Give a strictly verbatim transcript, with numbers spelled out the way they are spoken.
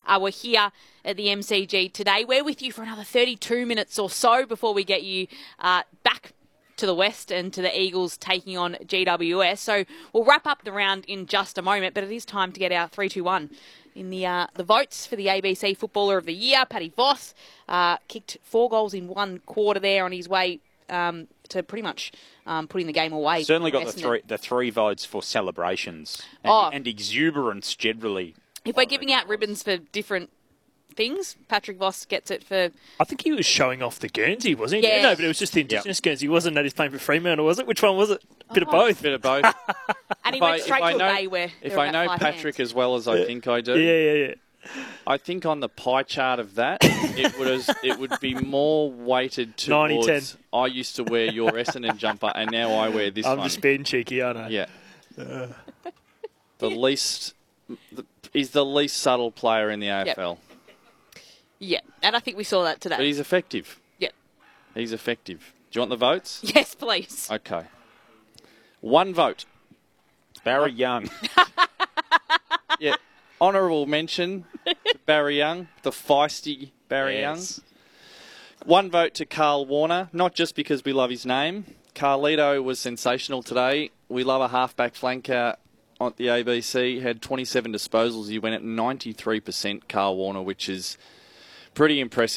uh, were here at the M C G today. We're with you for another thirty-two minutes or so before we get you uh, back to the west and to the Eagles taking on G W S. So we'll wrap up the round in just a moment, but it is time to get our three two one. In the uh, the votes for the A B C Footballer of the Year, Paddy Voss uh, kicked four goals in one quarter there on his way um, to pretty much um, putting the game away. Certainly got the three the three votes for celebrations and, oh. and exuberance generally. If we're giving out ribbons for different things, Patrick Voss gets it for... I think he was showing off the Guernsey, wasn't he? Yeah. No, but it was just the Indigenous yep. Guernsey. It wasn't that he's playing for Fremantle, was it? Which one was it? Bit oh. of both. Bit of both. And he if went straight I, to know, a bay where If I know Patrick hands. as well as I yeah. think I do... Yeah, yeah, yeah. I think on the pie chart of that, it would it would be more weighted towards I used to wear your Essendon jumper and now I wear this I'm one. I'm just being cheeky, aren't I? Yeah. Uh. The least the, is the least subtle player in the A F L. Yep. Yeah, and I think we saw that today. But he's effective. Yep. He's effective. Do you want the votes? Yes, please. Okay. One vote. Barry Young. Yeah. Honourable mention to Barry Young, the feisty Barry yes. Young. One vote to Carl Warner, not just because we love his name. Carlito was sensational today. We love a halfback flanker at the A B C. He had twenty-seven disposals. He went at ninety-three percent, Carl Warner, which is pretty impressive.